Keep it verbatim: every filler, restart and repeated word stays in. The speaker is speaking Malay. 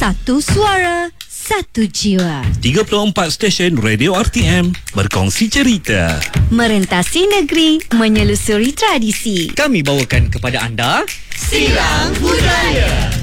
Satu suara, satu jiwa. tiga puluh empat stesen radio R T M berkongsi cerita. Merentasi negeri, menyelusuri tradisi. Kami bawakan kepada anda Silang Budaya.